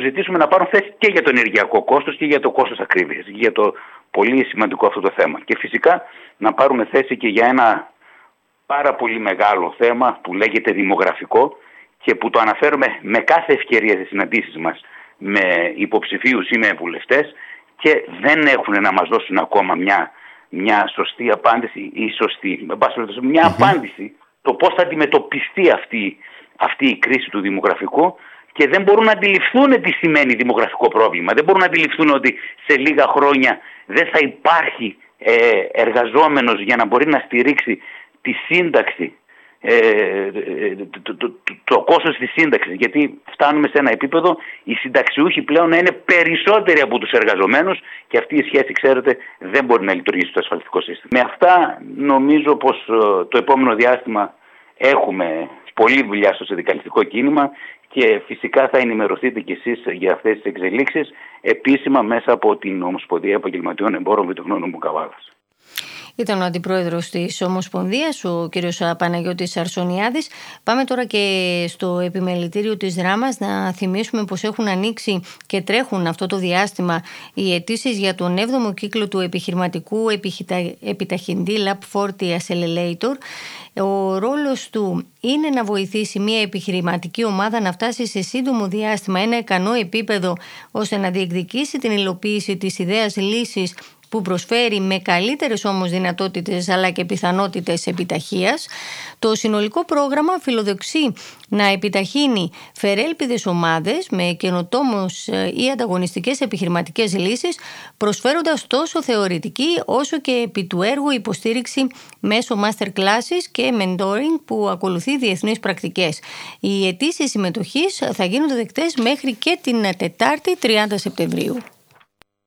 ζητήσουμε να πάρουν θέση και για το ενεργειακό κόστος και για το κόστος ακρίβειας, για το πολύ σημαντικό αυτό το θέμα. Και φυσικά να πάρουμε θέση και για ένα πάρα πολύ μεγάλο θέμα που λέγεται δημογραφικό και που το αναφέρουμε με κάθε ευκαιρία στις συναντήσεις μας με υποψηφίους ή με βουλευτές και δεν έχουν να μας δώσουν ακόμα μια σωστή απάντηση ή μια απάντηση το πώς θα αντιμετωπιστεί αυτή η κρίση του δημογραφικού και δεν μπορούν να αντιληφθούν τι σημαίνει δημογραφικό πρόβλημα. Δεν μπορούν να αντιληφθούν ότι σε λίγα χρόνια δεν θα υπάρχει εργαζόμενος για να μπορεί να στηρίξει τη σύνταξη, το κόστος της σύνταξης, γιατί φτάνουμε σε ένα επίπεδο οι συνταξιούχοι πλέον να είναι περισσότεροι από τους εργαζομένους και αυτή η σχέση, ξέρετε, δεν μπορεί να λειτουργήσει στο ασφαλιστικό σύστημα. Με αυτά νομίζω πως το επόμενο διάστημα έχουμε πολλή δουλειά στο συνδικαλιστικό κίνημα και φυσικά θα ενημερωθείτε κι εσείς για αυτές τις εξελίξεις επίσημα μέσα από την Ομοσπονδία Επαγγελματιών Εμπόρων Βιτογνών Μουκαβάδας. Ήταν ο Αντιπρόεδρος της Ομοσπονδίας, ο κύριος Παναγιώτης Αρσονιάδης. Πάμε τώρα και στο επιμελητήριο της Δράμας να θυμίσουμε πως έχουν ανοίξει και τρέχουν αυτό το διάστημα οι αιτήσεις για τον 7ο κύκλο του επιχειρηματικού επιταχυντή Lab 40 Accelerator. Ο ρόλος του είναι να βοηθήσει μια επιχειρηματική ομάδα να φτάσει σε σύντομο διάστημα ένα ικανό επίπεδο ώστε να διεκδικήσει την υλοποίηση της ιδέας λύσης που προσφέρει με καλύτερες όμως δυνατότητες αλλά και πιθανότητες επιταχείας. Το συνολικό πρόγραμμα φιλοδοξεί να επιταχύνει φερέλπιδες ομάδες με καινοτόμους ή ανταγωνιστικές επιχειρηματικές λύσεις, προσφέροντας τόσο θεωρητική όσο και επί του έργου υποστήριξη μέσω master classes και mentoring που ακολουθεί διεθνείς πρακτικές. Οι αιτήσεις συμμετοχής θα γίνονται δεκτές μέχρι και την Τετάρτη 30 Σεπτεμβρίου.